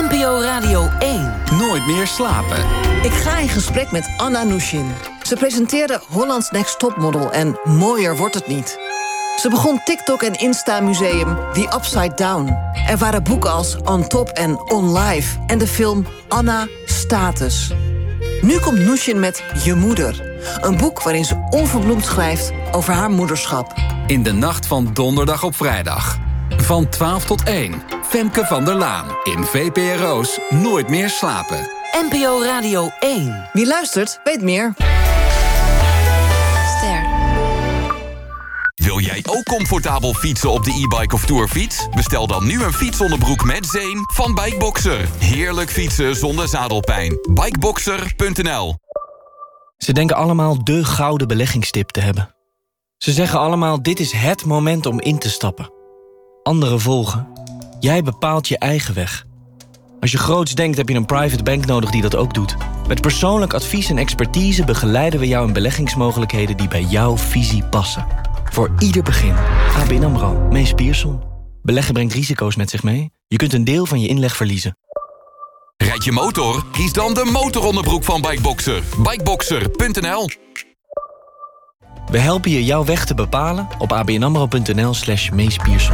NPO Radio 1. Nooit meer slapen. Ik ga in gesprek met Anna Nushin. Ze presenteerde Holland's Next Topmodel en mooier wordt het niet. Ze begon TikTok en Insta-museum The Upside Down. Er waren boeken als On Top en On Life en de film Anna Status. Nu komt Nushin met Je Moeder. Een boek waarin ze onverbloemd schrijft over haar moederschap. In de nacht van donderdag op vrijdag. Van 12 tot 1. Femke van der Laan in VPRO's Nooit meer slapen. NPO Radio 1. Wie luistert, weet meer. Ster. Wil jij ook comfortabel fietsen op de e-bike of tourfiets? Bestel dan nu een fietsonderbroek met zeem van Bikeboxer. Heerlijk fietsen zonder zadelpijn. Bikeboxer.nl. Ze denken allemaal de gouden beleggingstip te hebben. Ze zeggen allemaal, dit is het moment om in te stappen. Anderen volgen. Jij bepaalt je eigen weg. Als je groots denkt, heb je een private bank nodig die dat ook doet. Met persoonlijk advies en expertise begeleiden we jou in beleggingsmogelijkheden die bij jouw visie passen. Voor ieder begin. ABN AMRO. Mees Pierson. Beleggen brengt risico's met zich mee. Je kunt een deel van je inleg verliezen. Rijd je motor? Kies dan de motoronderbroek van Bikeboxer. Bikeboxer.nl. We helpen je jouw weg te bepalen op abnamro.nl/Mees Pierson.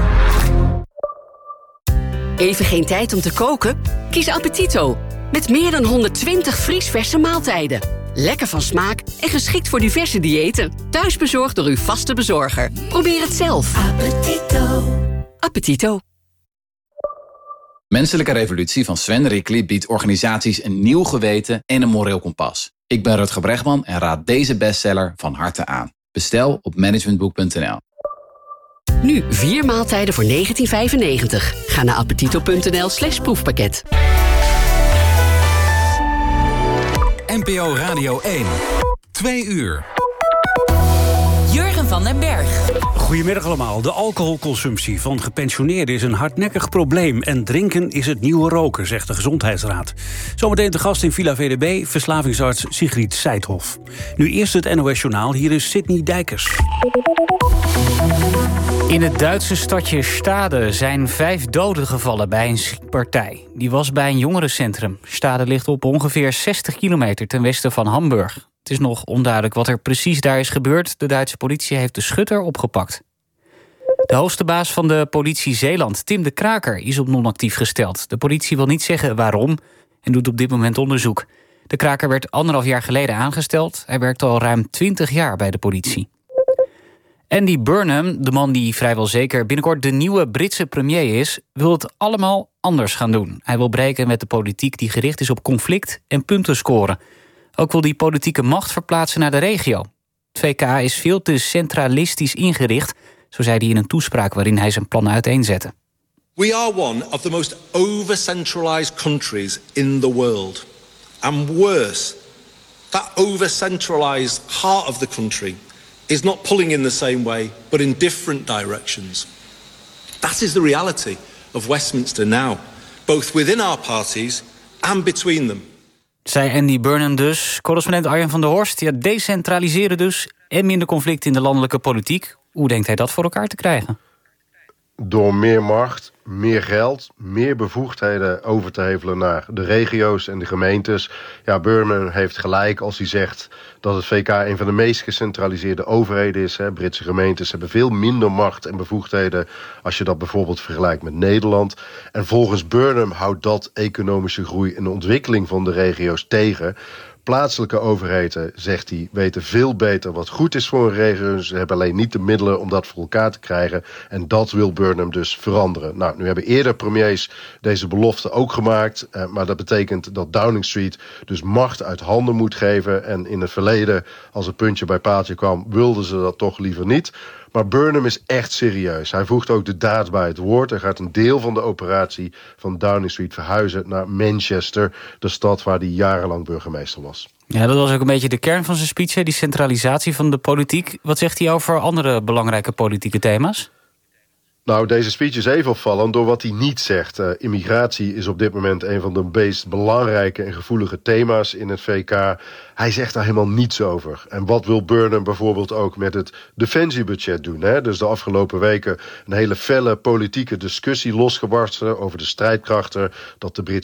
Even geen tijd om te koken? Kies Appetito. Met meer dan 120 vriesverse maaltijden. Lekker van smaak en geschikt voor diverse diëten. Thuis bezorgd door uw vaste bezorger. Probeer het zelf. Appetito. Appetito. Menselijke Revolutie van Sven Rickly biedt organisaties een nieuw geweten en een moreel kompas. Ik ben Rutger Bregman en raad deze bestseller van harte aan. Bestel op managementboek.nl. Nu 4 maaltijden voor €19,95. Ga naar appetito.nl/proefpakket. NPO Radio 1. 2 uur. Jurgen van den Berg. Goedemiddag allemaal. De alcoholconsumptie van gepensioneerden is een hardnekkig probleem. En drinken is het nieuwe roken, zegt de Gezondheidsraad. Zometeen te gast in Villa VDB, verslavingsarts Sigrid Seithof. Nu eerst het NOS Journaal, hier is Sidney Dijkers. In het Duitse stadje Stade zijn 5 doden gevallen bij een schietpartij. Die was bij een jongerencentrum. Stade ligt op ongeveer 60 kilometer ten westen van Hamburg. Het is nog onduidelijk wat er precies daar is gebeurd. De Duitse politie heeft de schutter opgepakt. De hoogste baas van de politie Zeeland, Tim de Kraker, is op non-actief gesteld. De politie wil niet zeggen waarom en doet op dit moment onderzoek. De Kraker werd 1,5 jaar geleden aangesteld. Hij werkt al ruim 20 jaar bij de politie. Andy Burnham, de man die vrijwel zeker binnenkort de nieuwe Britse premier is, wil het allemaal anders gaan doen. Hij wil breken met de politiek die gericht is op conflict en punten scoren. Ook wil hij politieke macht verplaatsen naar de regio. Het VK is veel te centralistisch ingericht, zo zei hij in een toespraak waarin hij zijn plannen uiteenzette. We are one of the most over-centralized countries in the world. And worse, that over-centralized heart of the country is not pulling in the same way, but in different directions. That is the reality of Westminster now, both within our parties and between them. Zei Andy Burnham dus. Correspondent Arjen van der Horst. Ja, decentraliseren dus en minder conflict in de landelijke politiek. Hoe denkt hij dat voor elkaar te krijgen? Door meer macht, meer geld, meer bevoegdheden over te hevelen naar de regio's en de gemeentes. Ja, Burnham heeft gelijk als hij zegt dat het VK een van de meest gecentraliseerde overheden is. Britse gemeentes hebben veel minder macht en bevoegdheden als je dat bijvoorbeeld vergelijkt met Nederland. En volgens Burnham houdt dat economische groei en ontwikkeling van de regio's tegen. Plaatselijke overheden, zegt hij, weten veel beter wat goed is voor een regio. Ze hebben alleen niet de middelen om dat voor elkaar te krijgen. En dat wil Burnham dus veranderen. Nou, nu hebben eerder premiers deze belofte ook gemaakt. Maar dat betekent dat Downing Street dus macht uit handen moet geven. En in het verleden, als het puntje bij paaltje kwam, wilden ze dat toch liever niet. Maar Burnham is echt serieus. Hij voegt ook de daad bij het woord. Er gaat een deel van de operatie van Downing Street verhuizen naar Manchester, de stad waar hij jarenlang burgemeester was. Ja, dat was ook een beetje de kern van zijn speech, die centralisatie van de politiek. Wat zegt hij over andere belangrijke politieke thema's? Nou, deze speech is even opvallend door wat hij niet zegt. Immigratie is op dit moment een van de meest belangrijke en gevoelige thema's in het VK. Hij zegt daar helemaal niets over. En wat wil Burnham bijvoorbeeld ook met het defensiebudget doen? Hè? Dus de afgelopen weken een hele felle politieke discussie losgebarsten over de strijdkrachten dat de Britse